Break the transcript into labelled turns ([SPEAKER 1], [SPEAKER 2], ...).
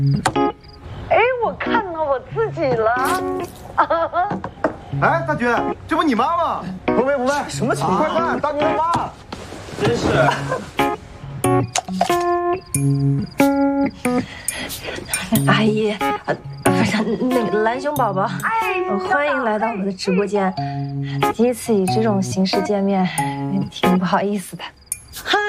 [SPEAKER 1] 哎，我看到我自己了。
[SPEAKER 2] 哎，大军，这不你妈吗？
[SPEAKER 3] 不喂，什么情况？
[SPEAKER 2] 快看，大军的妈！
[SPEAKER 3] 真是。
[SPEAKER 4] 阿姨，不是那个蓝熊宝宝，欢迎来到我的直播间。第一次以这种形式见面，挺不好意思的。
[SPEAKER 1] 嗨，